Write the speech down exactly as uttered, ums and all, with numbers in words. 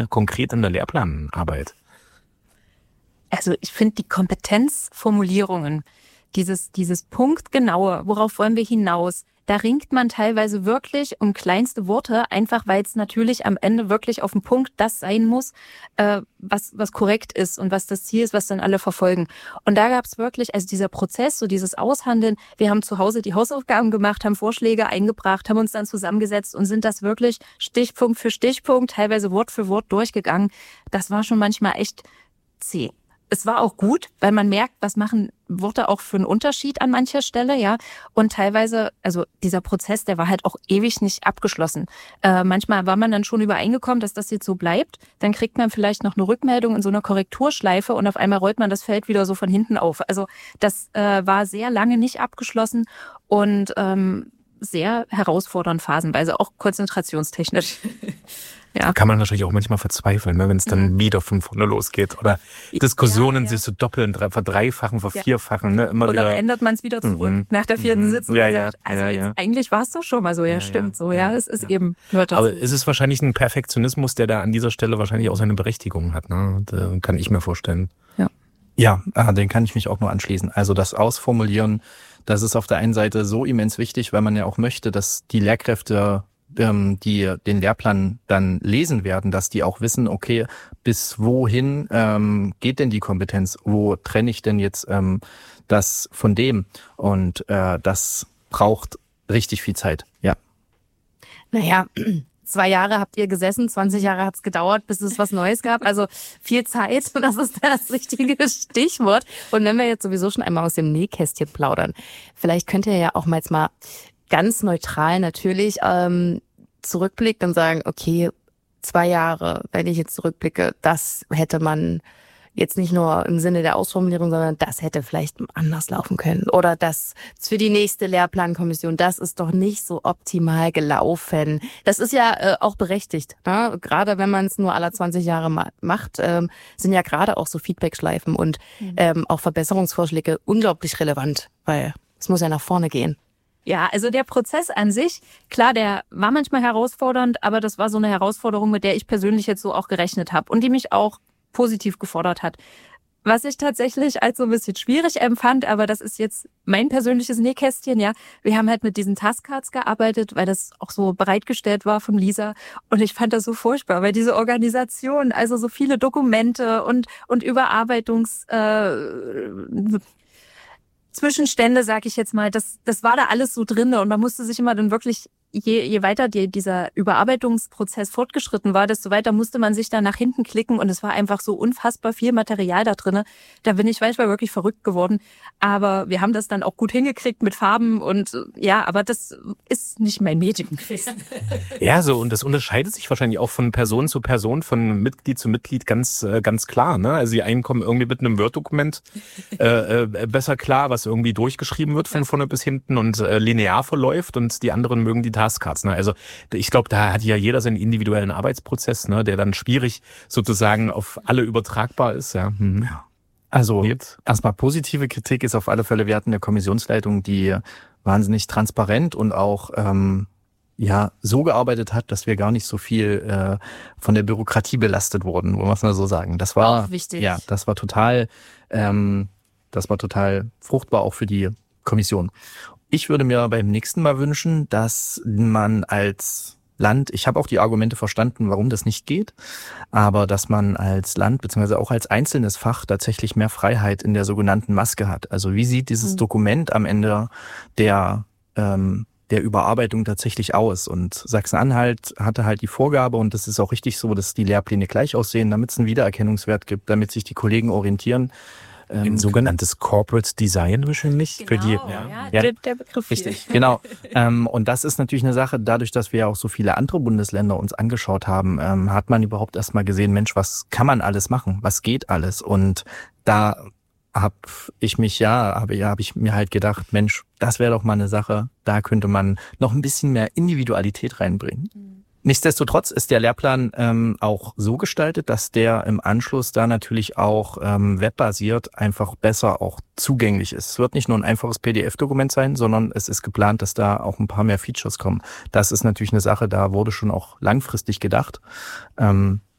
Dinge konkret in der Lehrplanarbeit? Also ich finde die Kompetenzformulierungen, dieses, dieses punktgenaue, worauf wollen wir hinaus, da ringt man teilweise wirklich um kleinste Worte, einfach weil es natürlich am Ende wirklich auf den Punkt das sein muss, äh, was, was korrekt ist und was das Ziel ist, was dann alle verfolgen. Und da gab es wirklich, also dieser Prozess, so dieses Aushandeln, wir haben zu Hause die Hausaufgaben gemacht, haben Vorschläge eingebracht, haben uns dann zusammengesetzt und sind das wirklich Stichpunkt für Stichpunkt, teilweise Wort für Wort durchgegangen. Das war schon manchmal echt zäh. Es war auch gut, weil man merkt, was machen Worte auch für einen Unterschied an mancher Stelle, ja. Und teilweise, also dieser Prozess, der war halt auch ewig nicht abgeschlossen. Äh, manchmal war man dann schon übereingekommen, dass das jetzt so bleibt. Dann kriegt man vielleicht noch eine Rückmeldung in so einer Korrekturschleife und auf einmal rollt man das Feld wieder so von hinten auf. Also das äh, war sehr lange nicht abgeschlossen und ähm, sehr herausfordernd phasenweise, auch konzentrationstechnisch. Ja. Da kann man natürlich auch manchmal verzweifeln, ne, wenn es dann mhm. wieder von vorne losgeht. Oder Diskussionen ja, ja. sich so doppeln, verdreifachen, vervierfachen. Ja. Ne, immer Oder wieder. ändert man es wieder zurück mhm. nach der vierten mhm. Sitzung. Ja, ja, also ja, ja. Eigentlich war es doch schon mal so, ja, ja stimmt ja, so. Ja, es ist ja. eben. Hört Aber es ist wahrscheinlich ein Perfektionismus, der da an dieser Stelle wahrscheinlich auch seine Berechtigung hat. Ne? Und, äh, kann ich mir vorstellen. Ja, ja, den kann ich mich auch nur anschließen. Also das Ausformulieren, das ist auf der einen Seite so immens wichtig, weil man ja auch möchte, dass die Lehrkräfte die den Lehrplan dann lesen werden, dass die auch wissen, okay, bis wohin ähm, geht denn die Kompetenz? Wo trenne ich denn jetzt ähm, das von dem? Und äh, das braucht richtig viel Zeit, ja. Naja, zwei Jahre habt ihr gesessen, zwanzig Jahre hat es gedauert, bis es was Neues gab. Also viel Zeit, das ist das richtige Stichwort. Und wenn wir jetzt sowieso schon einmal aus dem Nähkästchen plaudern, vielleicht könnt ihr ja auch mal jetzt mal ganz neutral natürlich ähm, zurückblickt und sagen, okay, zwei Jahre, wenn ich jetzt zurückblicke, das hätte man jetzt nicht nur im Sinne der Ausformulierung, sondern das hätte vielleicht anders laufen können. Oder das für die nächste Lehrplankommission, das ist doch nicht so optimal gelaufen. Das ist ja äh, auch berechtigt. Ne? Gerade wenn man es nur alle zwanzig Jahre ma- macht, ähm, sind ja gerade auch so Feedbackschleifen und mhm. ähm, auch Verbesserungsvorschläge unglaublich relevant, weil es muss ja nach vorne gehen. Ja, also der Prozess an sich, klar, der war manchmal herausfordernd, aber das war so eine Herausforderung, mit der ich persönlich jetzt so auch gerechnet habe und die mich auch positiv gefordert hat. Was ich tatsächlich als so ein bisschen schwierig empfand, aber das ist jetzt mein persönliches Nähkästchen, ja. Wir haben halt mit diesen Taskcards gearbeitet, weil das auch so bereitgestellt war von Lisa. Und ich fand das so furchtbar, weil diese Organisation, also so viele Dokumente und, und Überarbeitungs, äh, Zwischenstände, sag ich jetzt mal, das, das war da alles so drin und man musste sich immer dann wirklich, je, je weiter die, dieser Überarbeitungsprozess fortgeschritten war, desto weiter musste man sich da nach hinten klicken und es war einfach so unfassbar viel Material da drin. Da bin ich manchmal wirklich verrückt geworden, aber wir haben das dann auch gut hingekriegt mit Farben und ja, aber das ist nicht mein Medium gewesen. Ja, so, und das unterscheidet sich wahrscheinlich auch von Person zu Person, von Mitglied zu Mitglied ganz, ganz klar, ne? Also die einen kommen irgendwie mit einem Word-Dokument äh, äh, besser klar, was irgendwie durchgeschrieben wird von vorne bis hinten und äh, linear verläuft und die anderen mögen die Taskcards. Ne? Also ich glaube, da hat ja jeder seinen individuellen Arbeitsprozess, ne, der dann schwierig sozusagen auf alle übertragbar ist. Ja. Mhm. Also jetzt erstmal positive Kritik ist auf alle Fälle, wir hatten eine Kommissionsleitung, die wahnsinnig transparent und auch ähm, ja so gearbeitet hat, dass wir gar nicht so viel äh, von der Bürokratie belastet wurden, muss man so sagen. Das war auch wichtig. Ja, das war total ähm, Das war total fruchtbar auch für die Kommission. Ich würde mir beim nächsten Mal wünschen, dass man als Land, ich habe auch die Argumente verstanden, warum das nicht geht, aber dass man als Land beziehungsweise auch als einzelnes Fach tatsächlich mehr Freiheit in der sogenannten Maske hat. Also wie sieht dieses mhm. Dokument am Ende der ähm, der Überarbeitung tatsächlich aus? Und Sachsen-Anhalt hatte halt die Vorgabe, und das ist auch richtig so, dass die Lehrpläne gleich aussehen, damit es einen Wiedererkennungswert gibt, damit sich die Kollegen orientieren. Ein sogenanntes Corporate Design wahrscheinlich. Genau, für die, ja, ja, der, der Begriff richtig, hier. Genau. ähm, und das ist natürlich eine Sache, dadurch, dass wir ja auch so viele andere Bundesländer uns angeschaut haben, ähm, hat man überhaupt erstmal gesehen, Mensch, was kann man alles machen? Was geht alles? Und da habe ich mich ja, habe ja, habe ich mir halt gedacht, Mensch, das wäre doch mal eine Sache, da könnte man noch ein bisschen mehr Individualität reinbringen. Mhm. Nichtsdestotrotz ist der Lehrplan ähm, auch so gestaltet, dass der im Anschluss da natürlich auch ähm, webbasiert einfach besser auch zugänglich ist. Es wird nicht nur ein einfaches P D F-Dokument sein, sondern es ist geplant, dass da auch ein paar mehr Features kommen. Das ist natürlich eine Sache, da wurde schon auch langfristig gedacht. Ähm,